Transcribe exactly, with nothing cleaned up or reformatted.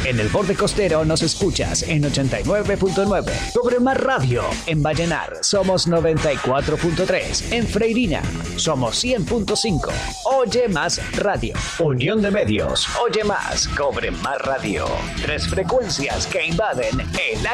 En el borde costero nos escuchas en ochenta y nueve punto nueve. Cobre Más Radio. En Vallenar somos noventa y cuatro punto tres. En Freirina somos cien punto cinco. Oye Más Radio. Unión de Medios. Oye Más. Cobre Más Radio. Tres frecuencias que invaden el